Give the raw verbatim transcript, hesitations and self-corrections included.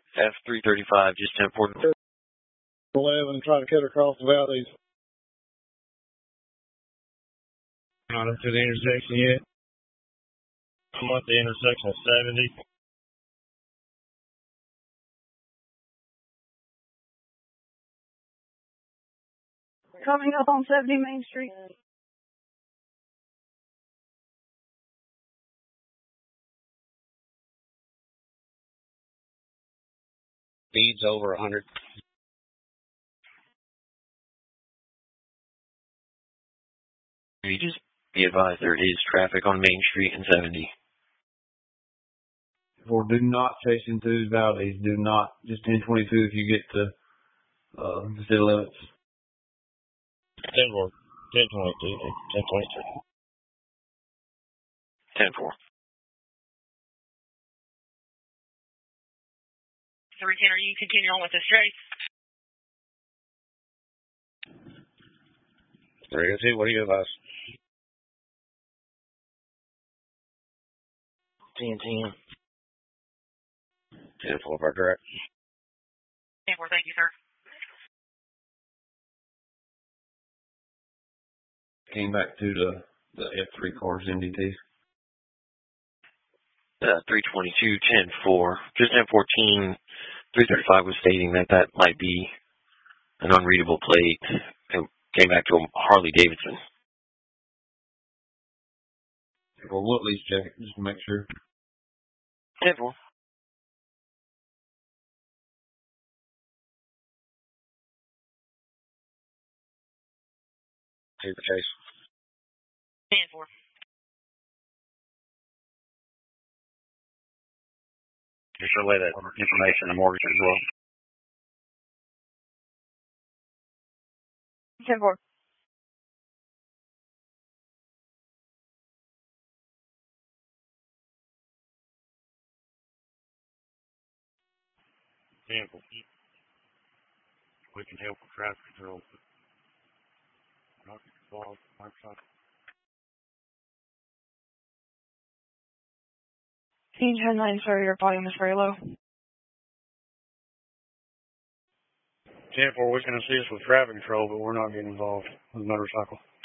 F three thirty-five, just ten four. eleven, trying to cut across the valleys. Not up to the intersection yet. I'm at the intersection of seventy. Coming up on seventy Main Street. Speed's over one hundred. You just be advised there is traffic on Main Street and seventy. Or do not chase into the valleys. Do not. Just ten twenty-two if you get to uh, the city limits. ten four. ten twenty-two. ten twenty-two. ten four. three ten, are you continuing on with this race? three oh two, what do you advise? ten ten. ten four, our direct. ten four, thank you, sir. Came back to the, the F three cars, N D T. Uh, three twenty-two, ten four. Just ten fourteen, three thirty-five was stating that that might be an unreadable plate. And came back to a Harley Davidson. Well, we'll at least check it just to make sure. ten four. Take the chase. ten four. Just relay that information to mortgage as well. ten four. ten four. We can help with traffic control. Not involved, Microsoft. Scene ten nine, sir, your volume is very low. ten four, we can assist with traffic control, but we're not getting involved with motorcycle.